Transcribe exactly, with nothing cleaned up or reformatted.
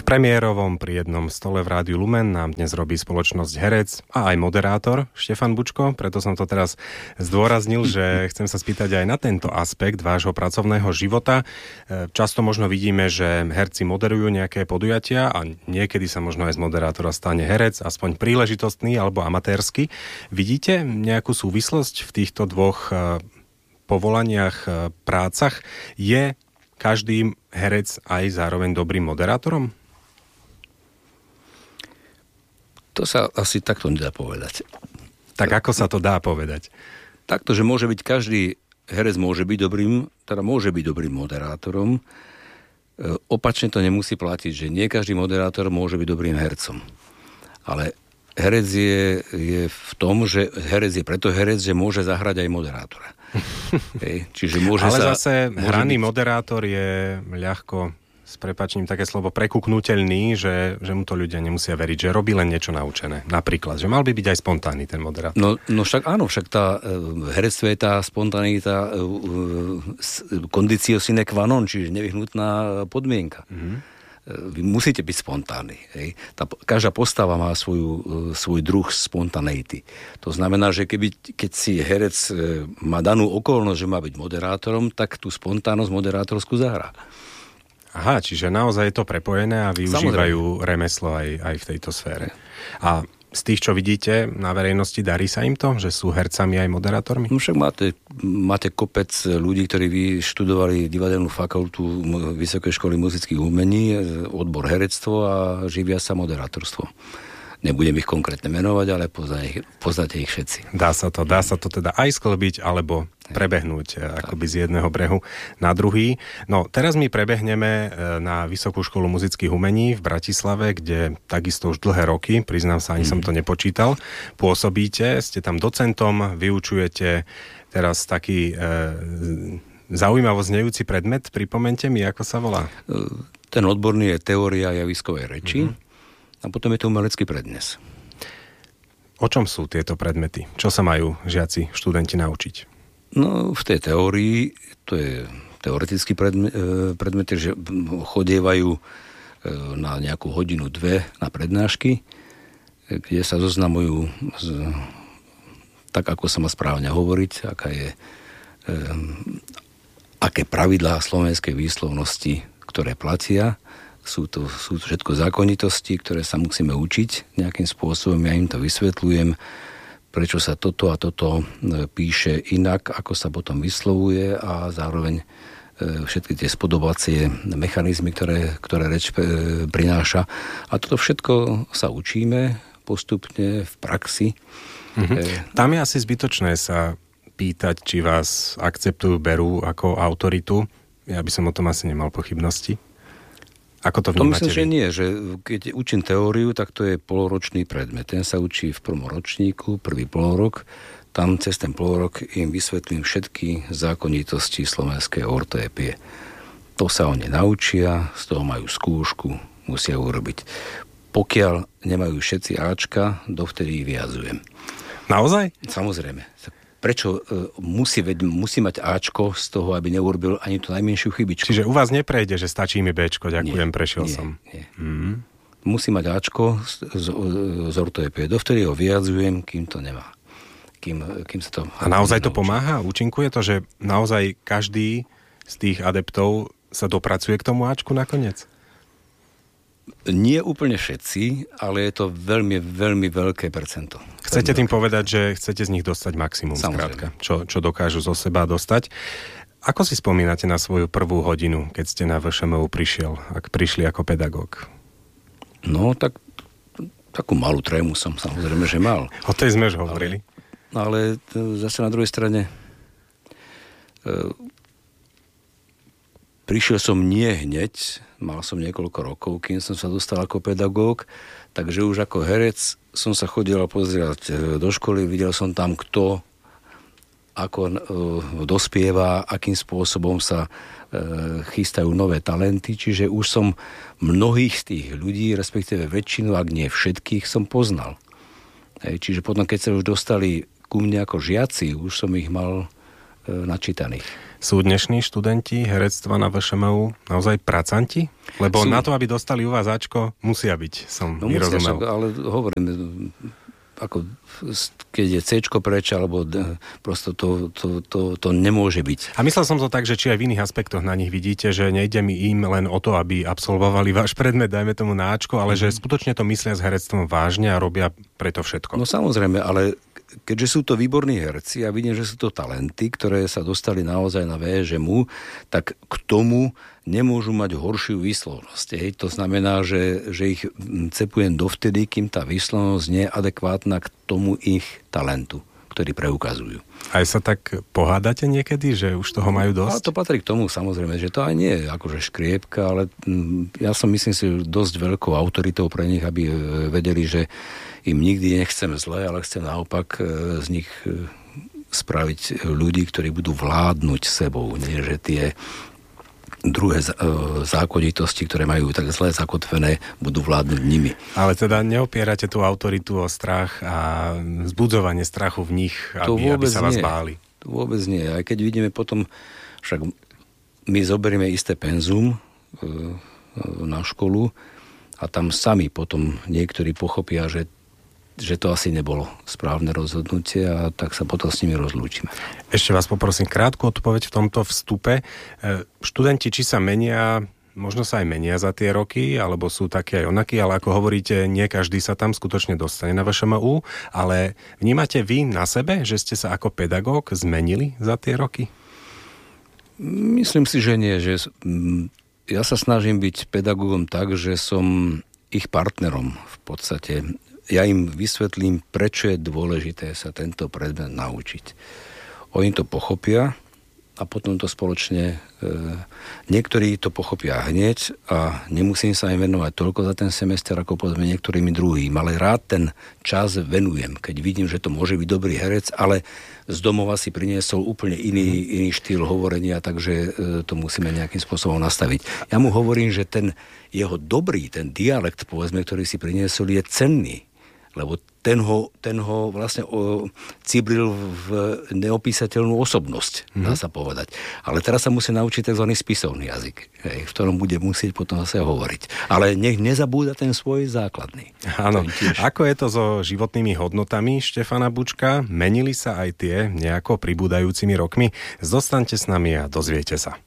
premiérovom pri jednom stole v Rádiu Lumen nám dnes robí spoločnosť herec a aj moderátor Štefan Bučko, preto som to teraz zdôraznil, že chcem sa spýtať aj na tento aspekt vášho pracovného života. Často možno vidíme, že herci moderujú nejaké podujatia a niekedy sa možno aj z moderátora stane herec, aspoň príležitostný alebo amatérsky. Vidíte nejakú súvislosť v týchto dvoch povolaniach, prácach? Je každý herec aj zároveň dobrým moderátorom? To sa asi takto nedá povedať. Tak ako sa to dá povedať? Takto, že môže byť každý herec môže byť dobrým, teda môže byť dobrým moderátorom. E, opačne to nemusí platiť, že nie každý moderátor môže byť dobrým hercom. Ale herec je, je v tom, že herec je preto herec, že môže zahrať aj moderátora. Hej, čiže môže Ale sa, zase môže hraný byť... moderátor je ľahko, s prepáčením také slovo, prekuknutelný, že, že mu to ľudia nemusia veriť, že robí len niečo naučené. Napríklad, že mal by byť aj spontánny ten moderátor. No, no však áno, však tá uh, herectvo je tá spontanita uh, uh, conditio sine qua non, čiže nevyhnutná podmienka. Mm-hmm. Vy musíte byť spontánni. Hej. Tá, každá postava má svoju, svoj druh spontaneity. To znamená, že keby, keď si herec má danú okolnosť, že má byť moderátorom, tak tú spontánnosť moderátorskú zahrá. Aha, čiže naozaj je to prepojené a využívajú Samozrejme. remeslo aj, aj v tejto sfére. A z tých, čo vidíte na verejnosti, darí sa im to, že sú hercami aj moderátormi? No však máte, máte kopec ľudí, ktorí vyštudovali divadelnú fakultu Vysokej školy muzických umení, odbor herectvo a živia sa moderátorstvo. Nebudem ich konkrétne menovať, ale poznáte ich, poznáte ich všetci. Dá sa to, dá sa to teda aj sklbiť, alebo prebehnúť akoby z jedného brehu na druhý. No, teraz my prebehneme na Vysokú školu muzických umení v Bratislave, kde takisto už dlhé roky, priznám sa, ani mm. som to nepočítal, pôsobíte, ste tam docentom, vyučujete teraz taký e, zaujímavo znejúci predmet, pripomente mi, ako sa volá? Ten odborný je teória javiskovej reči. Mm. A potom je to umelecký prednes. O čom sú tieto predmety? Čo sa majú žiaci, študenti naučiť? No, v tej teórii, to je teoretický predmet, predmet, že chodievajú na nejakú hodinu, dve na prednášky, kde sa zoznamujú z, tak, ako sa má správne hovoriť, aká je, aké pravidlá slovenskej výslovnosti, ktoré platia. Sú to, sú to všetko zákonitosti, ktoré sa musíme učiť nejakým spôsobom. Ja im to vysvetľujem, prečo sa toto a toto píše inak, ako sa potom vyslovuje a zároveň všetky tie spodobacie mechanizmy, ktoré, ktoré reč prináša. A toto všetko sa učíme postupne v praxi. Mhm. Tam je asi zbytočné sa pýtať, či vás akceptujú, berú ako autoritu. Ja by som o tom asi nemal pochybnosti. Ako to vnímate? To myslím, že nie, že keď učím teóriu, tak to je poloročný predmet. Ten sa učí v prvom ročníku, prvý polorok. Tam cez ten polorok im vysvetlím všetky zákonitosti slovenskej ortoépie. To sa oni naučia, z toho majú skúšku, musia urobiť. Pokiaľ nemajú všetci Ačka, dovtedy ich vyjazujem. Naozaj? Samozrejme. Prečo uh, musí, veď, musí mať Ačko z toho, aby neurobil ani tú najmenšiu chybičku. Čiže u vás neprejde, že stačí mi Bčko, ďakujem, nie, prešiel nie, som. Nie. Mm. Musí mať Ačko z, z, z ortoépie. Dovtedy ho vyjadzujem, kým to nemá. Kým, kým sa to... A naozaj to pomáha? Účinkuje to, že naozaj každý z tých adeptov sa dopracuje k tomu Ačku nakoniec? Nie úplne všetci, ale je to veľmi, veľmi veľké percento. Chcete tým povedať, že chcete z nich dostať maximum, skrátka, čo, čo dokážu zo seba dostať. Ako si spomínate na svoju prvú hodinu, keď ste na vé š em u prišiel, ak prišli ako pedagóg? No, tak takú malú trému som samozrejme, že mal. O tej sme už hovorili. Ale, ale zase na druhej strane e, prišiel som nie hneď, mal som niekoľko rokov, kým som sa dostal ako pedagóg, takže už ako herec som sa chodil pozerať do školy, videl som tam, kto ako e, dospieva, akým spôsobom sa e, chystajú nové talenty, čiže už som mnohých z tých ľudí, respektíve väčšinu, ak nie všetkých, som poznal. E, čiže potom, keď sa už dostali ku mne ako žiaci, už som ich mal načítaných. Sú dnešní študenti herectva na vé š em u naozaj pracanti? Lebo Sú... na to, aby dostali u vás áčko, musia byť, som no, vyrozumel. Musia, ale hovorím, ako keď je céčko preč, alebo prosto to, to, to, to nemôže byť. A myslel som to tak, že či aj v iných aspektoch na nich vidíte, že nejde mi im len o to, aby absolvovali váš predmet, dajme tomu na áčko, ale že skutočne to myslia s herectvom vážne a robia preto všetko. No samozrejme, ale keďže sú to výborní herci a vidím, že sú to talenty, ktoré sa dostali naozaj na vé š em u, tak k tomu nemôžu mať horšiu výslovnosť. Hej. To znamená, že, že ich cepujem dovtedy, kým tá výslovnosť nie je adekvátna k tomu ich talentu, ktorý preukazujú. Aj sa tak pohádate niekedy, že už toho majú dosť? Ale to patrí k tomu, samozrejme, že to aj nie je akože škriepka, ale ja som myslím si dosť veľkou autoritou pre nich, aby vedeli, že im nikdy nechcem zle, ale chcem naopak z nich spraviť ľudí, ktorí budú vládnuť sebou. Nie, že tie druhé zákonitosti, ktoré majú tak zle zakotvené, budú vládnuť nimi. Ale teda neopierate tú autoritu o strach a vzbudzovanie strachu v nich, aby, aby sa vás nie. báli? To vôbec nie. Aj keď vidíme potom, však my zoberieme isté penzum na školu a tam sami potom niektorí pochopia, že že to asi nebolo správne rozhodnutie a tak sa potom s nimi rozlúčime. Ešte vás poprosím krátku odpoveď v tomto vstupe. Študenti, či sa menia, možno sa aj menia za tie roky, alebo sú takí aj onakí, ale ako hovoríte, nie každý sa tam skutočne dostane na vé š em u, ale vnímate vy na sebe, že ste sa ako pedagóg zmenili za tie roky? Myslím si, že nie. Že ja sa snažím byť pedagógom tak, že som ich partnerom v podstate. Ja im vysvetlím, prečo je dôležité sa tento predmet naučiť. Oni to pochopia a potom to spoločne... E, niektorí to pochopia hneď a nemusím sa im venovať toľko za ten semester, ako povedzme niektorými druhým. Ale rád ten čas venujem, keď vidím, že to môže byť dobrý herec, ale z domova si priniesol úplne iný, iný štýl hovorenia, takže e, to musíme nejakým spôsobom nastaviť. Ja mu hovorím, že ten jeho dobrý, ten dialekt, povedzme, ktorý si priniesol, je cenný. Lebo ten ho, ten ho vlastne o, cibril v neopísateľnú osobnosť, mm. dá sa povedať. Ale teraz sa musí naučiť tzv. Spisovný jazyk, hej, v ktorom bude musieť potom zase hovoriť. Ale nech nezabúda ten svoj základný. Áno. Tiež... Ako je to so životnými hodnotami Štefana Bučka? Menili sa aj tie nejako pribúdajúcimi rokmi? Zostaňte s nami a dozviete sa.